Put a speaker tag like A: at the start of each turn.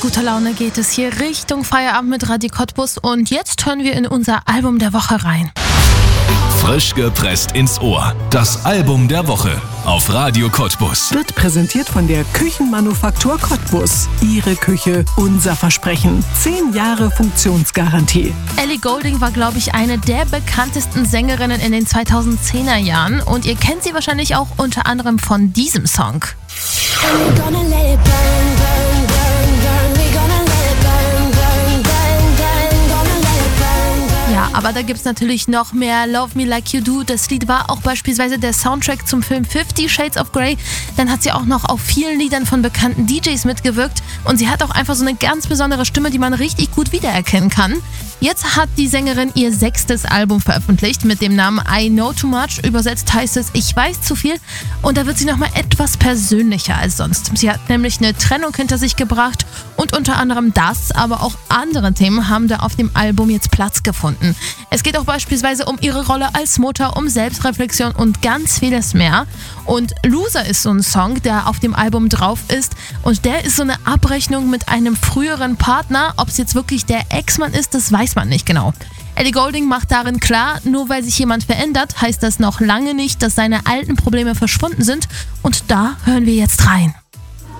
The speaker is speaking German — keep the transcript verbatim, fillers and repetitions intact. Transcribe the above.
A: guter Laune geht es hier Richtung Feierabend mit Radio Cottbus und jetzt hören wir in unser Album der Woche rein.
B: Frisch gepresst ins Ohr. Das Album der Woche auf Radio Cottbus.
C: Wird präsentiert von der Küchenmanufaktur Cottbus. Ihre Küche, unser Versprechen. Zehn Jahre Funktionsgarantie.
A: Ellie Goulding war, glaube ich, eine der bekanntesten Sängerinnen in den zweitausendzehner Jahren und ihr kennt sie wahrscheinlich auch unter anderem von diesem Song. Ja, aber da gibt's natürlich noch mehr. Love Me Like You Do. Das Lied war auch beispielsweise der Soundtrack zum Film Fifty Shades of Grey. Dann hat sie auch noch auf vielen Liedern von bekannten D Js mitgewirkt und sie hat auch einfach so eine ganz besondere Stimme, die man richtig gut wiedererkennen kann. Jetzt hat die Sängerin ihr sechstes Album veröffentlicht mit dem Namen I Know Too Much. Übersetzt heißt es Ich weiß zu viel und da wird sie nochmal etwas persönlicher als sonst. Sie hat nämlich eine Trennung hinter sich gebracht und unter anderem das, aber auch andere Themen haben da auf dem Album jetzt Platz gefunden. Es geht auch beispielsweise um ihre Rolle als Mutter, um Selbstreflexion und ganz vieles mehr. Und Loser ist so ein Song, der auf dem Album drauf ist und der ist so eine Abrechnung mit einem früheren Partner. Ob es jetzt wirklich der Ex-Mann ist, das weiß man nicht genau. Ellie Goulding macht darin klar, nur weil sich jemand verändert, heißt das noch lange nicht, dass seine alten Probleme verschwunden sind und da hören wir jetzt rein.